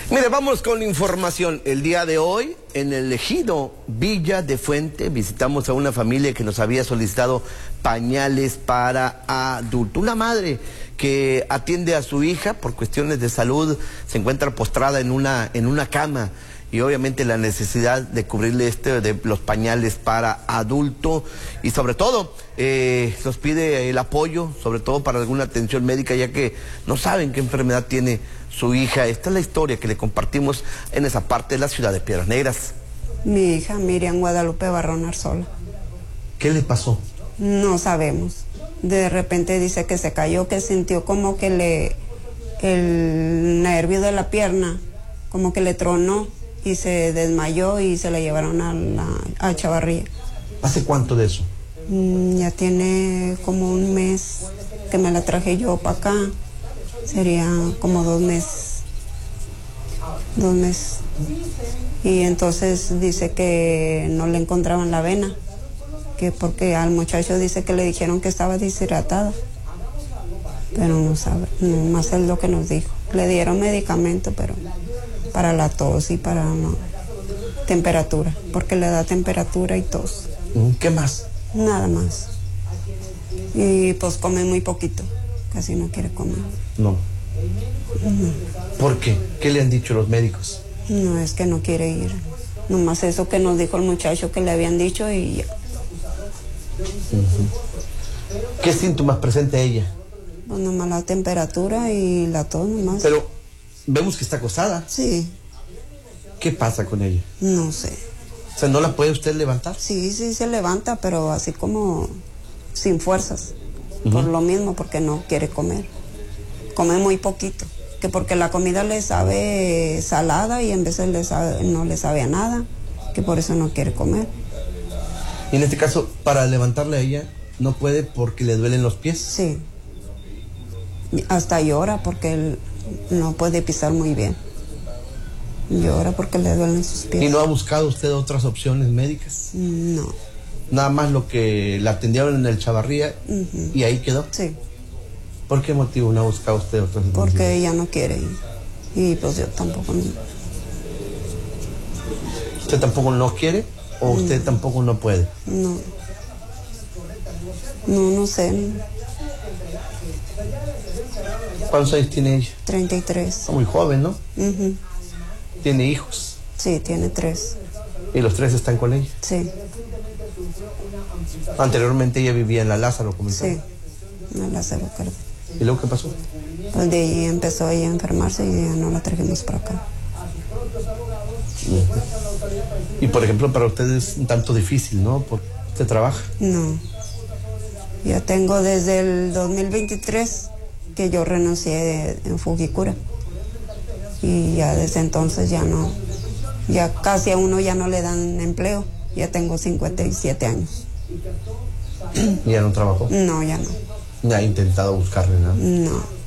Mire, vamos con la información. El día de hoy, en el ejido Villa de Fuente, visitamos a una familia que nos había solicitado pañales para adultos. Una madre que atiende a su hija por cuestiones de salud, se encuentra postrada en una cama, y obviamente la necesidad de cubrirle de los pañales para adulto, y sobre todo nos pide el apoyo, sobre todo para alguna atención médica, ya que no saben qué enfermedad tiene su hija. Esta es la historia que le compartimos en esa parte de la ciudad de Piedras Negras. Mi hija Miriam Guadalupe Barrón Arzola. ¿Qué le pasó? No sabemos. De repente dice que se cayó, que sintió como que el nervio de la pierna como que le tronó y se desmayó y se la llevaron a Chavarría. ¿Hace cuánto de eso? Ya tiene como un mes que me la traje yo para acá. Sería como 2 meses. 2 meses. Y entonces dice que no le encontraban la vena, que porque al muchacho dice que le dijeron que estaba deshidratada, pero no sabe, más es lo que nos dijo. Le dieron medicamento, pero para la tos y para temperatura, porque le da temperatura y tos. ¿Qué más? Nada más. Y pues come muy poquito, casi no quiere comer. No. ¿Por qué? ¿Qué le han dicho los médicos? No, es que no quiere ir. Nomás eso que nos dijo el muchacho que le habían dicho y ya. ¿Qué síntomas presenta ella? Pues nomás la temperatura y la tos nomás. Pero vemos que está acostada. Sí. ¿Qué pasa con ella? No sé. O sea, ¿no la puede usted levantar? Sí, se levanta, pero así como sin fuerzas. Por lo mismo, porque no quiere comer. Come muy poquito. Que porque la comida le sabe salada y en veces no le sabe a nada. Que por eso no quiere comer. Y en este caso, para levantarle a ella, no puede porque le duelen los pies. Sí. Hasta llora porque él no puede pisar muy bien. Llora porque le duelen sus pies. ¿Y no ha buscado usted otras opciones médicas? No. Nada más lo que la atendieron en el Chavarría y ahí quedó. Sí. ¿Por qué motivo no ha buscado usted otras opciones? Porque ella no quiere ir. Y pues yo tampoco no. ¿Usted tampoco no quiere o usted tampoco no puede? No. No sé. ¿Cuántos años tiene ella? 33. Muy joven, ¿no? ¿Tiene hijos? Sí, tiene 3. ¿Y los 3 están con ella? Sí. Anteriormente ella vivía en la Lázaro, comenzó. Sí, en la Lázaro Cárdenas. ¿Y luego qué pasó? Pues de ahí empezó ella a enfermarse y ya no la trajimos para acá. Y por ejemplo, para usted es un tanto difícil, ¿no? Porque usted trabaja. No. Ya tengo desde el 2023 que yo renuncié en Fujikura. Y ya desde entonces ya no. Ya casi a uno ya no le dan empleo. Ya tengo 57 años. ¿Y ya no trabajó? No, ya no. ¿Ya ha intentado buscarle nada? No.